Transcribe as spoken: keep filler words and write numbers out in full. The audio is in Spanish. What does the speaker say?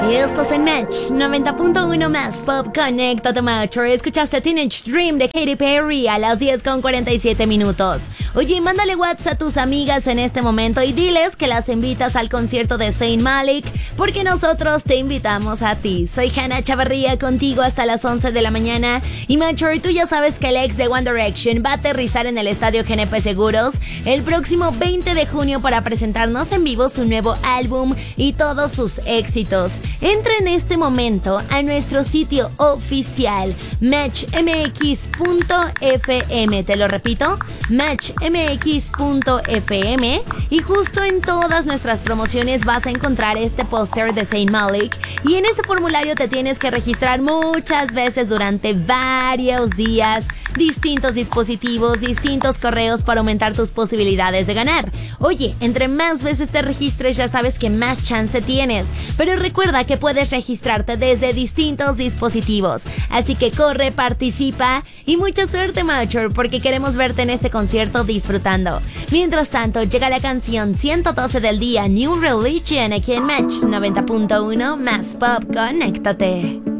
Y esto es en Match noventa punto uno más Pop. Conéctate, macho. Escuchaste Teenage Dream de Katy Perry a las diez con cuarenta y siete minutos. Oye, mándale WhatsApp a tus amigas en este momento y diles que las invitas al concierto de Zayn Malik, porque nosotros te invitamos a ti. Soy Hannah Chavarría contigo hasta las once de la mañana. Y macho, tú ya sabes que el ex de One Direction va a aterrizar en el estadio G N P Seguros el próximo veinte de junio para presentarnos en vivo su nuevo álbum y todos sus éxitos. Entra en este momento a nuestro sitio oficial match m x punto f m, te lo repito, match m x punto f m, y justo en todas nuestras promociones vas a encontrar este póster de Zayn Malik, y en ese formulario te tienes que registrar muchas veces durante varios días, distintos dispositivos, distintos correos para aumentar tus posibilidades de ganar. Oye, entre más veces te registres ya sabes que más chance tienes, pero recuerda que puedes registrarte desde distintos dispositivos, así que corre, participa y mucha suerte, macho, porque queremos verte en este concierto disfrutando. Mientras tanto, llega la canción ciento doce del día, New Religion, aquí en Match noventa punto uno más Pop. Conéctate.